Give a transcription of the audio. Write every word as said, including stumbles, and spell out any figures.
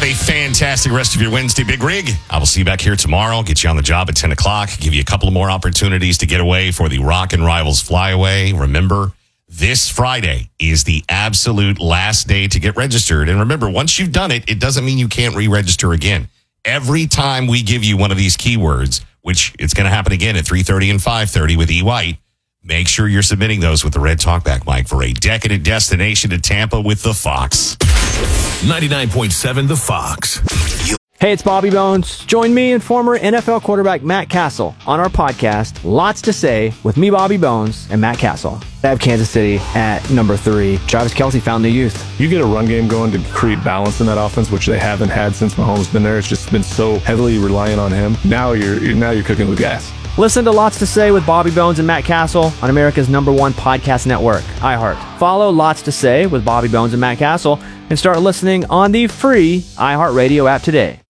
Have a fantastic rest of your Wednesday, Big Rig. I will see you back here tomorrow. Get you on the job at ten o'clock. Give you a couple of more opportunities to get away for the Rock and Rivals Flyaway. Remember, this Friday is the absolute last day to get registered. And remember, once you've done it, it doesn't mean you can't re-register again. Every time we give you one of these keywords, which it's going to happen again at three thirty and five thirty with E. White, make sure you're submitting those with the red talkback mic for a decadent destination to Tampa with the Fox. ninety-nine point seven The Fox. Hey, it's Bobby Bones. Join me and former N F L quarterback Matt Castle on our podcast, Lots to Say, with me, Bobby Bones, and Matt Castle. I have Kansas City at number three. Travis Kelce found the youth. You get a run game going to create balance in that offense, which they haven't had since Mahomes been there. It's just been so heavily reliant on him. Now you're, you're now you're cooking with gas. Listen to Lots to Say with Bobby Bones and Matt Castle on America's number one podcast network, iHeart. Follow Lots to Say with Bobby Bones and Matt Castle and start listening on the free iHeartRadio app today.